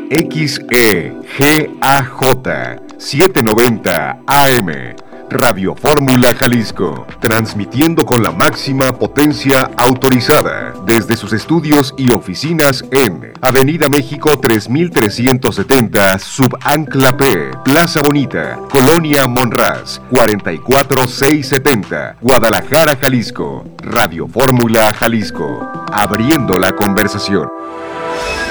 XEGAJ 790 AM, Radio Fórmula Jalisco, transmitiendo con la máxima potencia autorizada desde sus estudios y oficinas en Avenida México 3370, Subancla P, Plaza Bonita, Colonia Monraz, 44670, Guadalajara, Jalisco. Radio Fórmula Jalisco, abriendo la conversación.